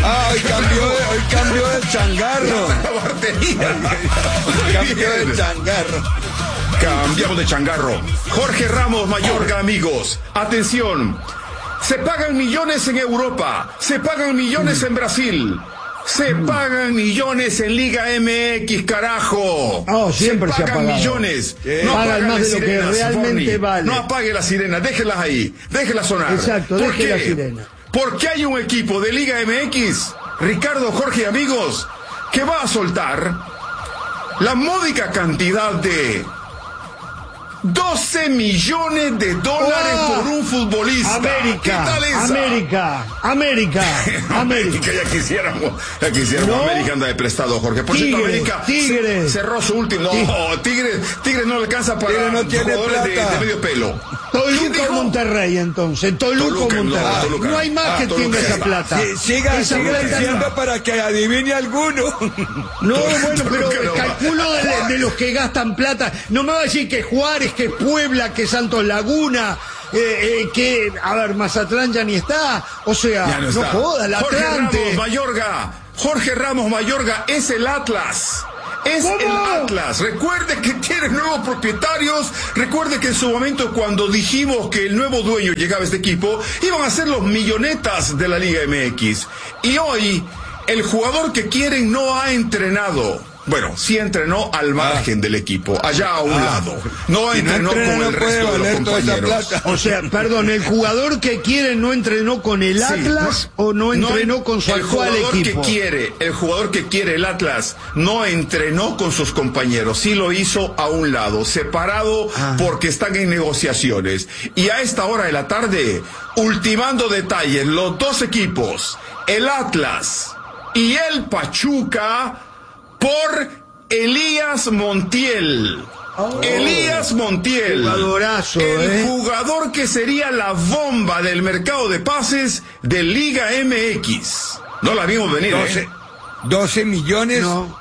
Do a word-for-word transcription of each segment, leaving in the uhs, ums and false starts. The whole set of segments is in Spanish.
Ah, hoy cambió, hoy cambió de changarro. Cambió de changarro. Cambiamos de changarro. Jorge Ramos Mayorga, amigos. Atención. Se pagan millones en Europa. Se pagan millones en Brasil. Se pagan millones en Liga M X, carajo. Oh, siempre se, se pagan ha millones. Eh, no pagan más de lo sirenas, que realmente Forni. vale. No apague las sirenas, déjelas ahí, déjelas sonar. Exacto, ¿Por deje qué? la sirena. Porque hay un equipo de Liga M X, Ricardo, Jorge, amigos, que va a soltar la módica cantidad de doce millones de dólares ¡Oh! por un futbolista. América, ¿Qué tal esa? América, América, América. Ya quisiéramos, ya quisiéramos. ¿No? América anda de prestado, Jorge. Por cierto, Tigres, América Tigres. cerró su último. No, Tigres, Tigres no le alcanza para Tigres no tiene jugadores de, plata. de medio pelo. Toluca o Monterrey, entonces. Toluca o Toluca, no, Monterrey. Toluca. No hay más Ah, que Toluca. tenga esa plata. Sí, siga, Esa siga plata diciendo no. para que adivine alguno. No, bueno, pero Toluca no va. calculo de, de los que gastan plata. No me va a decir que Juárez, que Puebla, que Santos Laguna, eh, eh, que, a ver, Mazatlán ya ni está. O sea, Ya no, no, está. joda, el Jorge Atlante. Ramos Mayorga. Jorge Ramos Mayorga es el Atlas. Es ¿Cómo? el Atlas. Recuerde que tiene nuevos propietarios. Recuerde que en su momento, cuando dijimos que el nuevo dueño llegaba a este equipo, iban a ser los millonetas de la Liga M X. Y hoy, el jugador que quieren no ha entrenado. Bueno, sí entrenó al margen ah. del equipo, allá a un ah. lado. No si entrenó no entrena, con el no puede resto de los valer toda esa compañeros. plata. O sea, perdón, ¿el jugador que quiere no entrenó con el Sí, Atlas no, o no entrenó no, con su el actual jugador equipo? Que quiere, el jugador que quiere el Atlas no entrenó con sus compañeros, sí lo hizo a un lado, separado ah. porque están en negociaciones. Y a esta hora de la tarde, ultimando detalles, los dos equipos, el Atlas y el Pachuca, por Elías Montiel. Oh. Elías Montiel, Jugadorazo, el ¿eh? jugador que sería la bomba del mercado de pases de Liga M X. No la vimos venir, doce, ¿eh? doce millones. No.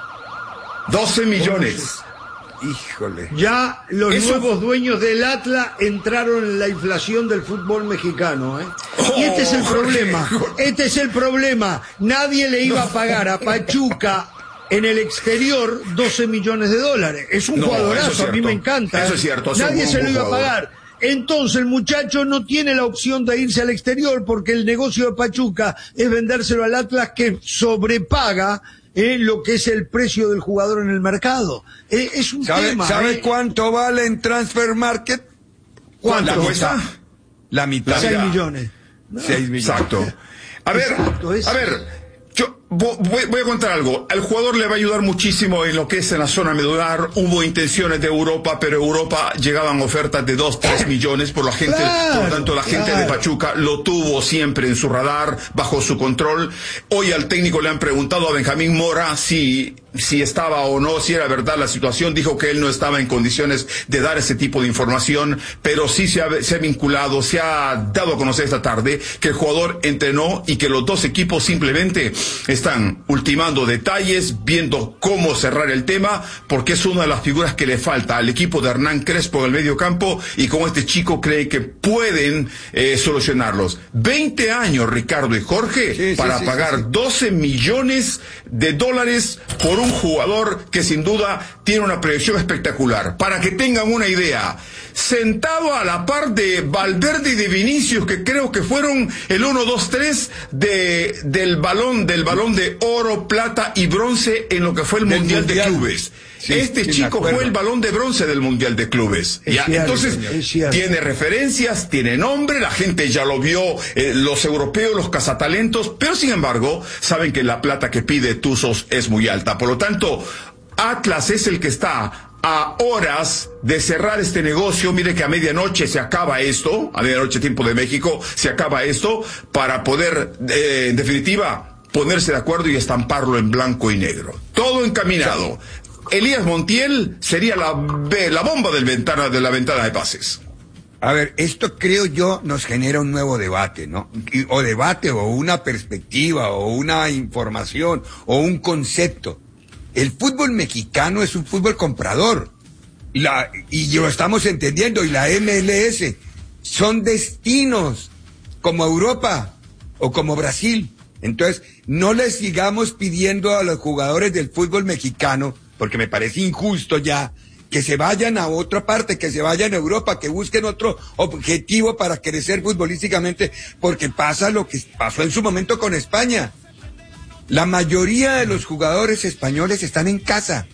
doce millones. Híjole. Ya los Eso... nuevos dueños del Atlas entraron en la inflación del fútbol mexicano, ¿eh? Oh, y este es el Jorge, problema. Jorge. Este es el problema. Nadie le iba No. a pagar a Pachuca en el exterior doce millones de dólares. Es un No, jugadorazo, eso es a mí cierto. me encanta. Eso ¿eh? es cierto, es un Nadie buen se lo iba a jugador. pagar. Entonces el muchacho no tiene la opción de irse al exterior porque el negocio de Pachuca es vendérselo al Atlas, que sobrepaga eh, lo que es el precio del jugador en el mercado. Eh, es un ¿Sabe, tema. ¿sabe eh. cuánto vale en Transfer Market? ¿Cuánto La cuesta? mitad. La mitad. seis Ya. millones. No. Seis millones. Exacto. A ver, Exacto, es- a ver, yo vo- voy, voy a contar algo. Al jugador le va a ayudar muchísimo en lo que es en la zona medular. Hubo intenciones de Europa, pero Europa llegaban ofertas de dos, tres millones por la gente. Claro, por lo tanto, la gente claro. de Pachuca lo tuvo siempre en su radar, bajo su control. Hoy al técnico le han preguntado a Benjamín Mora si si estaba o no, si era verdad la situación. Dijo que él no estaba en condiciones de dar ese tipo de información, pero sí se ha, se ha vinculado, se ha dado a conocer esta tarde que el jugador entrenó y que los dos equipos simplemente están ultimando detalles, viendo cómo cerrar el tema, porque es una de las figuras que le falta al equipo de Hernán Crespo en el medio campo, y con este chico cree que pueden eh, solucionarlos. veinte años, Ricardo y Jorge, Sí, sí, para sí, pagar sí, sí. doce millones de dólares por un jugador que sin duda tiene una proyección espectacular. Para que tengan una idea, sentado a la par de Valverde y de Vinicius, que creo que fueron el uno, dos, tres de, del balón, del balón de oro, plata y bronce en lo que fue el Del Mundial, mundial. de Clubes. Sí, este sí, me chico acuerdo. fue el balón de bronce del Mundial de Clubes. Es ¿Ya? cierto, Entonces, señor, es cierto. tiene referencias, tiene nombre, la gente ya lo vio, eh, los europeos, los cazatalentos, pero sin embargo, saben que la plata que pide Tuzos es muy alta. Por lo tanto, Atlas es el que está a horas de cerrar este negocio. Mire que a medianoche se acaba esto, a medianoche tiempo de México, se acaba esto, para poder, eh, en definitiva, ponerse de acuerdo y estamparlo en blanco y negro. Todo encaminado. Elías Montiel sería la, la bomba del ventana, de la ventana de pases. A ver, esto creo yo nos genera un nuevo debate, ¿no? Y- O debate, o una perspectiva, o una información, o un concepto. El fútbol mexicano es un fútbol comprador. Y, la, y lo estamos entendiendo, y la M L S son destinos, como Europa o como Brasil. Entonces, no les sigamos pidiendo a los jugadores del fútbol mexicano, porque me parece injusto ya, que se vayan a otra parte, que se vayan a Europa, que busquen otro objetivo para crecer futbolísticamente, porque pasa lo que pasó en su momento con España. La mayoría de los jugadores españoles están en casa.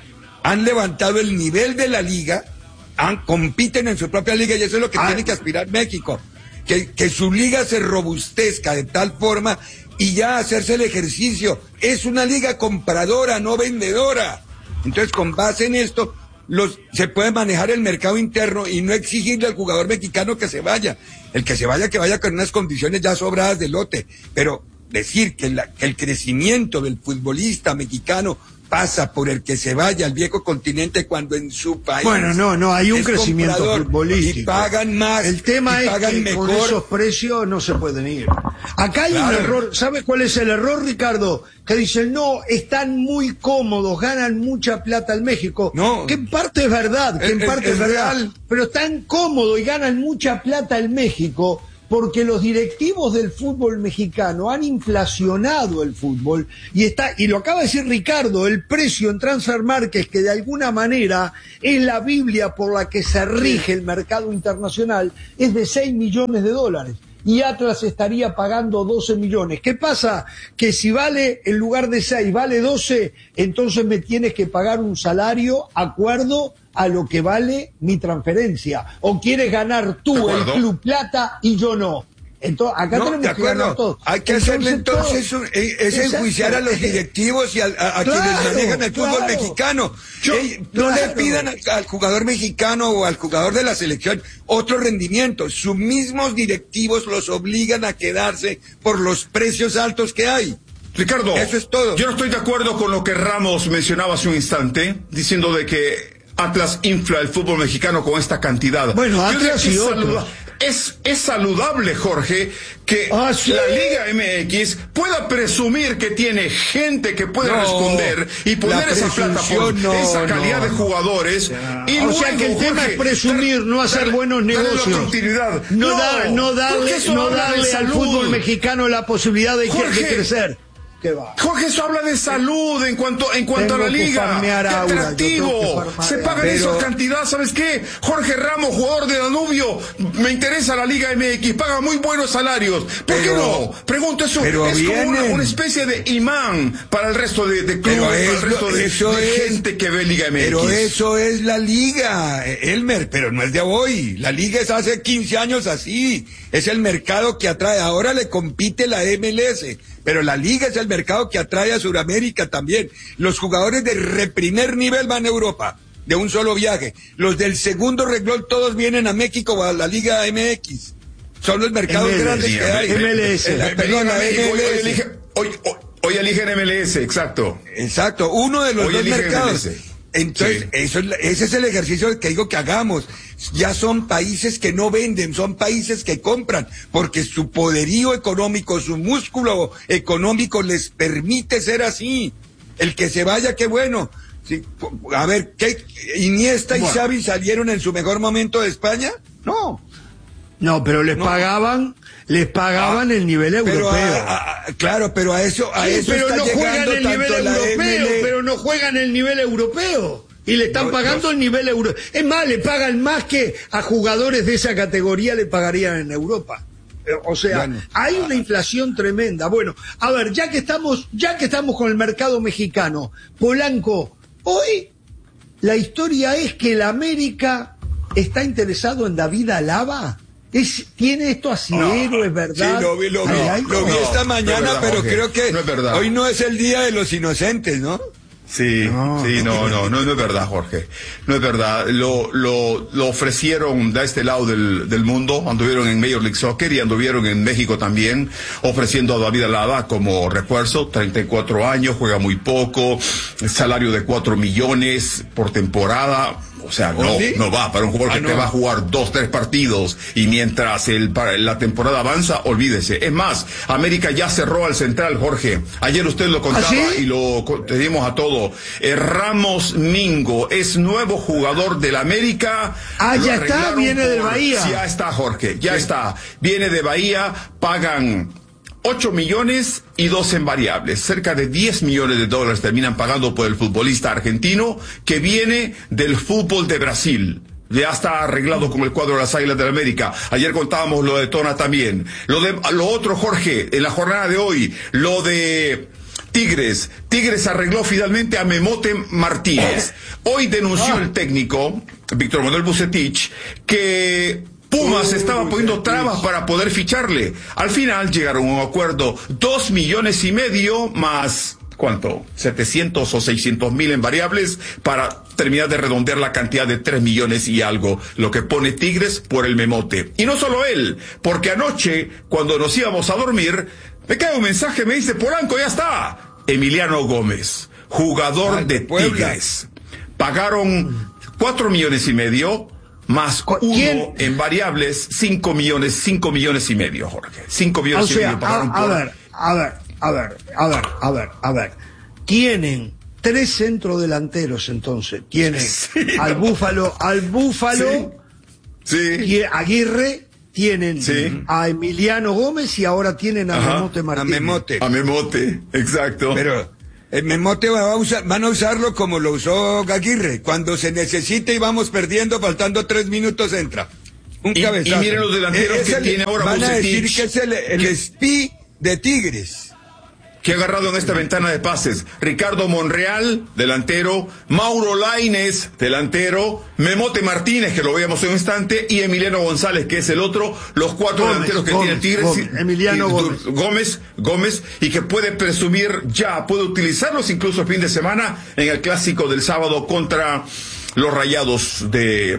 Han levantado el nivel de la liga, han, compiten en su propia liga y eso es lo que ah. tiene que aspirar México. Que, que su liga se robustezca de tal forma y ya hacerse el ejercicio. Es una liga compradora, no vendedora. Entonces, con base en esto, los, se puede manejar el mercado interno y no exigirle al jugador mexicano que se vaya. El que se vaya, que vaya con unas condiciones ya sobradas de lote. Pero decir que, la, que el crecimiento del futbolista mexicano pasa por el que se vaya al viejo continente cuando en su país... Bueno, no, no, hay un crecimiento futbolístico. Y pagan más. El tema es que mejor. Con esos precios no se pueden ir. Acá hay claro. un error. ¿Sabes cuál es el error, Ricardo? Que dicen, no, están muy cómodos, ganan mucha plata en México. No. Que en parte es verdad, que en parte es, es, es verdad. Real. Pero están cómodos y ganan mucha plata en México porque los directivos del fútbol mexicano han inflacionado el fútbol y está, y lo acaba de decir Ricardo, el precio en Transfer Market, que de alguna manera es la Biblia por la que se rige el mercado internacional, es de seis millones de dólares. Y Atlas estaría pagando doce millones. ¿Qué pasa? Que si vale, en lugar de seis, vale doce, entonces me tienes que pagar un salario acuerdo a lo que vale mi transferencia. O quieres ganar tú el club plata y yo no. Entonces, acá no, tenemos que ganar todos. Hay que entonces, hacerle entonces todo, es, es enjuiciar a los directivos y a, a, a claro, quienes manejan el fútbol claro. mexicano. Yo, Ey, no claro. le pidan al, al jugador mexicano o al jugador de la selección otro rendimiento. Sus mismos directivos los obligan a quedarse por los precios altos que hay. Ricardo, eso es todo. Yo no estoy de acuerdo con lo que Ramos mencionaba hace un instante, diciendo de que Atlas infla el fútbol mexicano con esta cantidad. Bueno, Atlas y otros. Es, es saludable, Jorge, que ah, ¿sí? la Liga M X pueda presumir que tiene gente que puede no, responder y poner esa plata por no, esa calidad no, de jugadores. Ya. Y o luego, sea que el Jorge, tema es presumir, dar, no hacer dar, buenos negocios. No, no, dar, no darle, no darle al fútbol mexicano la posibilidad de, Jorge, de crecer. Jorge, eso habla de salud en cuanto en cuanto tengo a la liga. Qué atractivo. Se pagan pero... esa cantidad, ¿sabes qué? Jorge Ramos, jugador de Danubio, me interesa la Liga M X, paga muy buenos salarios. ¿Por pero... qué no? Pregunto, eso pero es vienen... como una, una especie de imán para el resto de, de clubes, para el resto de, eso de es... gente que ve Liga M X. Pero eso es la Liga, Elmer, pero no es de hoy. La Liga es hace quince años así. Es el mercado que atrae. Ahora le compite la M L S. Pero la Liga es el mercado que atrae a Sudamérica también. Los jugadores de reprimer nivel van a Europa, de un solo viaje. Los del segundo renglón todos vienen a México o a la Liga M X. Son los mercados M L S, grandes sí, que hay. M L S. La, perdón, la M L S. Hoy, hoy, hoy eligen M L S, exacto. Exacto, uno de los hoy dos mercados. M L S. Entonces, sí. eso es, ese es el ejercicio que digo que hagamos. Ya son países que no venden, son países que compran, porque su poderío económico, su músculo económico les permite ser así. El que se vaya, qué bueno. Sí, a ver, ¿qué, Iniesta y bueno. Xavi salieron en su mejor momento de España? No. No, pero les no. pagaban, les pagaban ah, el nivel europeo. A, a, claro, pero a eso, a sí, eso pero está no juegan el nivel europeo, M L... pero no juegan el nivel europeo. Y le están no, pagando no. el nivel europeo. Es más, le pagan más que a jugadores de esa categoría le pagarían en Europa. O sea, bueno, hay una inflación tremenda. Bueno, a ver, ya que estamos, ya que estamos con el mercado mexicano, Polanco, hoy la historia es que el América está interesado en David Alaba. Es, ¿Tiene esto asidero? No, ¿es verdad? Sí, lo vi, lo vi, Ay, lo vi no, esta mañana, no verdad, pero okay. creo que no hoy no es el día de los inocentes, ¿no? Sí, no, sí, no, no, no, no es verdad, Jorge. No es verdad. Lo, lo, lo ofrecieron de este lado del, del mundo, anduvieron en Major League Soccer y anduvieron en México también, ofreciendo a David Alaba como refuerzo, treinta y cuatro años, juega muy poco, salario de cuatro millones por temporada. O sea, no, no va para un jugador ah, que no. te va a jugar dos, tres partidos y mientras el, la temporada avanza, olvídese. Es más, América ya cerró al central, Jorge. Ayer usted lo contaba ¿Ah, sí? y lo tenemos a todo. Eh, Ramos Mingo es nuevo jugador del América. Ah, ya está, viene por... del Bahía. Ya está, Jorge, ya sí. está. Viene de Bahía, pagan... ocho millones y dos en variables. Cerca de diez millones de dólares terminan pagando por el futbolista argentino que viene del fútbol de Brasil. Ya está arreglado con el cuadro de las Águilas del la América. Ayer contábamos lo de Tona también. Lo de, lo otro, Jorge, en la jornada de hoy, lo de Tigres. Tigres arregló finalmente a Memote Martínez. Hoy denunció el técnico, Víctor Manuel Vucetich, que Pumas estaba poniendo trabas para poder ficharle. Al final llegaron a un acuerdo, dos millones y medio más, ¿cuánto? setecientos o seiscientos mil en variables para terminar de redondear la cantidad de tres millones y algo, lo que pone Tigres por el Memote. Y no solo él, porque anoche, cuando nos íbamos a dormir, me cae un mensaje, me dice, Polanco, ya está. Emiliano Gómez, jugador ah, de, de Tigres. Pagaron cuatro millones y medio, más ¿Quién? uno en variables, cinco millones, cinco millones y medio, Jorge. Cinco millones o sea, y medio pagaron a, a por... ver, a ver, a ver, a ver, a ver, a ver. Tienen tres centrodelanteros entonces. Tienen sí, al no. Búfalo, al Búfalo, sí. Sí. y Aguirre, tienen sí. a Emiliano Gómez y ahora tienen a Ajá. Memote Martínez. A Memote. A Memote, exacto. Pero el Memote va a usar, van a usarlo como lo usó Aguirre. Cuando se necesite y vamos perdiendo, faltando tres minutos entra. Un y, cabezazo. Y miren los delanteros es que el, tiene ahora Van Vucetich, a decir que es el, el que... espí de Tigres. Que ha agarrado en esta ventana de pases. Ricardo Monreal, delantero. Mauro Lainez, delantero. Memote Martínez, que lo veíamos en un instante. Y Emiliano González, que es el otro. Los cuatro Gómez, delanteros que Gómez, tiene Tigres. Gómez, y, Emiliano y, Gómez. Gómez. Gómez. Y que puede presumir ya, puede utilizarlos incluso el fin de semana en el clásico del sábado contra los Rayados de